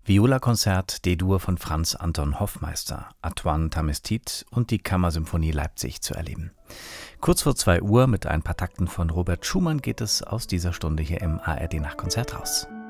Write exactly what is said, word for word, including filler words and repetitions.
Violakonzert D-Dur von Franz Anton Hoffmeister, Antoine Tamestit und die Kammersymphonie Leipzig zu erleben. Kurz vor zwei Uhr mit ein paar Takten von Robert Schumann geht es aus dieser Stunde hier im A R D Nachtkonzert raus.